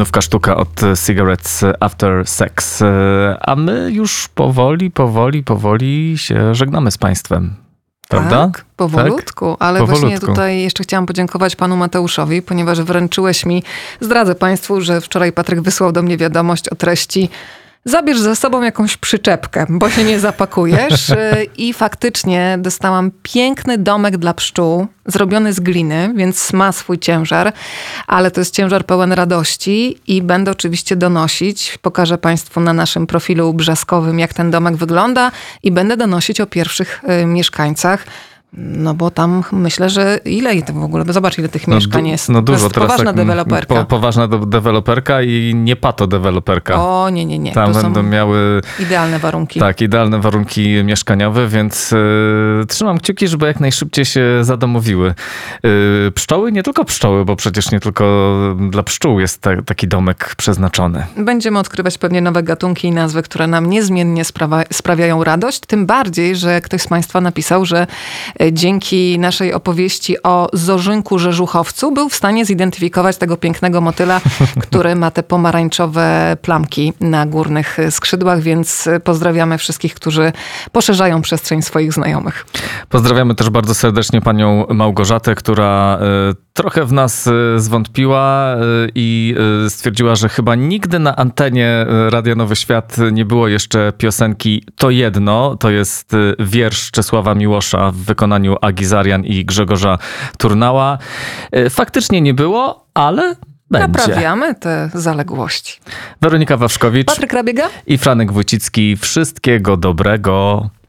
Nówka sztuka od Cigarettes After Sex. A my już powoli się żegnamy z Państwem. Prawda? Tak, powolutku. Tak? Ale właśnie tutaj jeszcze chciałam podziękować panu Mateuszowi, ponieważ wręczyłeś mi, zdradzę państwu, że wczoraj Patryk wysłał do mnie wiadomość o treści: zabierz ze sobą jakąś przyczepkę, bo się nie zapakujesz. I faktycznie dostałam piękny domek dla pszczół, zrobiony z gliny, więc ma swój ciężar, ale to jest ciężar pełen radości i będę oczywiście donosić. Pokażę państwu na naszym profilu brzaskowym, jak ten domek wygląda i będę donosić o pierwszych mieszkańcach. No bo tam myślę, że ile to w ogóle, zobacz ile tych mieszkań jest. No dużo. To jest poważna deweloperka. Poważna deweloperka i nie pato deweloperka. O, nie. Tam będą miały idealne warunki. Tak, idealne warunki mieszkaniowe, więc trzymam kciuki, żeby jak najszybciej się zadomowiły. Pszczoły, nie tylko pszczoły, bo przecież nie tylko dla pszczół jest taki domek przeznaczony. Będziemy odkrywać pewnie nowe gatunki i nazwy, które nam niezmiennie sprawiają radość. Tym bardziej, że ktoś z państwa napisał, że dzięki naszej opowieści o zorzynku rzeżuchowcu był w stanie zidentyfikować tego pięknego motyla, który ma te pomarańczowe plamki na górnych skrzydłach, więc pozdrawiamy wszystkich, którzy poszerzają przestrzeń swoich znajomych. Pozdrawiamy też bardzo serdecznie panią Małgorzatę, która trochę w nas zwątpiła i stwierdziła, że chyba nigdy na antenie Radia Nowy Świat nie było jeszcze piosenki To jedno. To jest wiersz Czesława Miłosza w wykonaniu Agi Zarian i Grzegorza Turnała. Faktycznie nie było, ale będzie. Naprawiamy te zaległości. Weronika Wawrzkowicz, Patryk Rabiega i Franek Wójcicki. Wszystkiego dobrego.